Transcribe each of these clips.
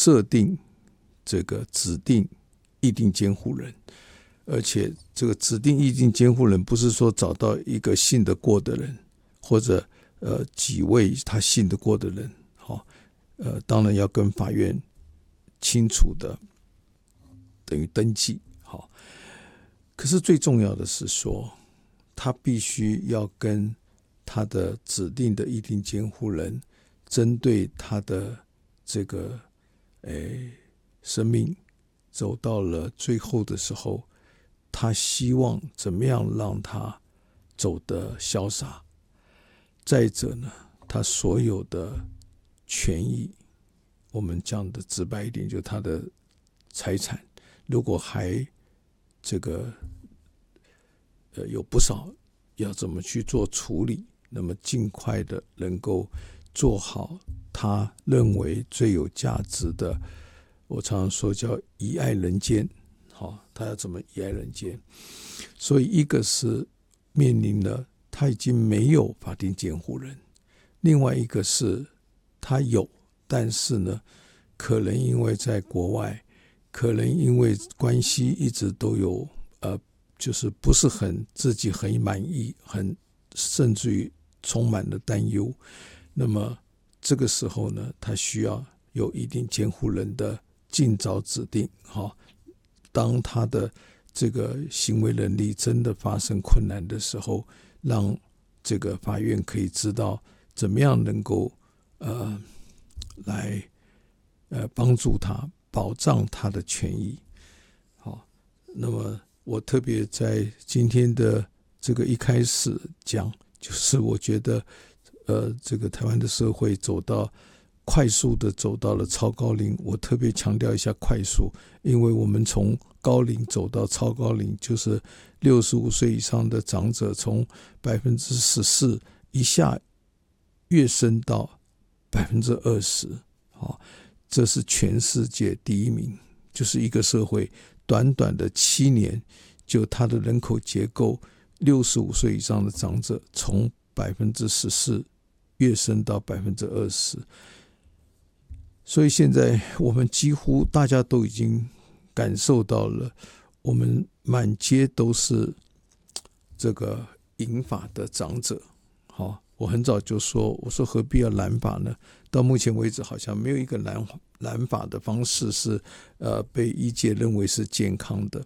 设定这个指定意定监护人，而且这个指定意定监护人不是说找到一个信得过的人，或者几位他信得过的人，当然要跟法院清楚的等于登记。可是最重要的是说，他必须要跟他的指定的意定监护人针对他的这个生命走到了最后的时候，他希望怎么样让他走得潇洒。再者呢，他所有的权益，我们讲的直白一点，就是他的财产，如果还这个有不少要怎么去做处理，那么尽快的能够做好他认为最有价值的，我常常说叫遗爱人间。他要怎么遗爱人间？所以一个是面临了他已经没有法定监护人，另外一个是他有，但是呢，可能因为在国外，可能因为关系一直都有就是不是自己很满意，甚至于充满了担忧。那么这个时候呢，他需要有一定监护人的尽早指定。当他的这个行为能力真的发生困难的时候，让这个法院可以知道怎么样能够来帮助他，保障他的权益。那么我特别在今天的这个一开始讲，就是我觉得这个台湾的社会快速的走到了超高龄，我特别强调一下快速，因为我们从高龄走到超高龄，就是65岁以上的长者从 14% 一下跃升到 20%， 这是全世界第一名，就是一个社会短短的7年，就它的人口结构65岁以上的长者从 14% 跃升到 20%。所以现在我们几乎大家都已经感受到了，我们满街都是这个银发的长者。我很早就说，我说何必要染发呢？到目前为止好像没有一个染发的方式是被医界认为是健康的。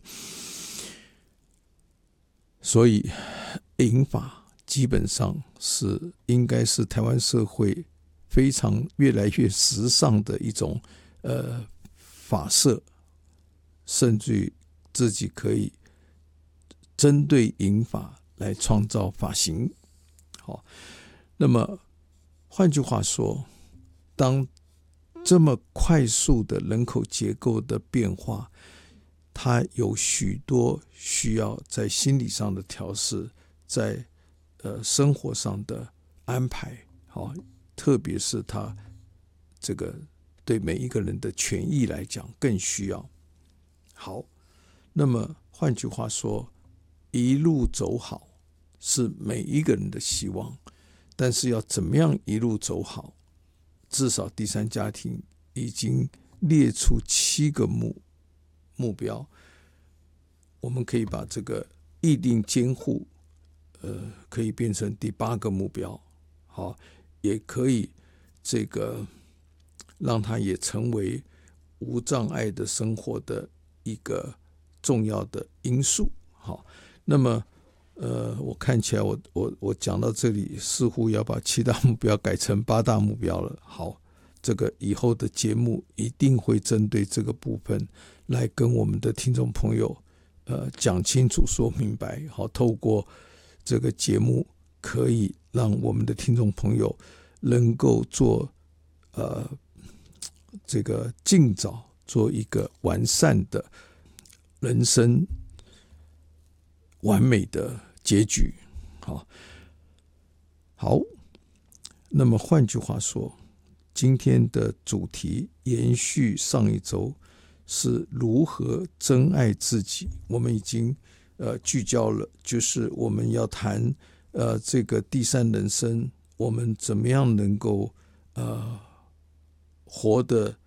所以银发基本上应该是台湾社会非常越来越时尚的一种发色，甚至于自己可以针对银发来创造发型。那么换句话说，当这么快速的人口结构的变化，它有许多需要在心理上的调试，在生活上的安排，特别是他这个对每一个人的权益来讲更需要。好，那么换句话说，一路走好是每一个人的希望，但是要怎么样一路走好，至少第三家庭已经列出7个目标。我们可以把这个意定监护可以变成第8个目标，也可以这个让它也成为无障碍的生活的一个重要的因素。那么我看起来我讲到这里，似乎要把7大目标改成8大目标了。好，这个以后的节目一定会针对这个部分来跟我们的听众朋友讲清楚说明白。好，透过这个节目可以让我们的听众朋友能够做这个尽早做一个完善的人生完美的结局。好，那么换句话说，今天的主题延续上一周，是如何珍爱自己。我们已经聚焦了，就是我们要谈这个第三人生，我们怎么样能够活得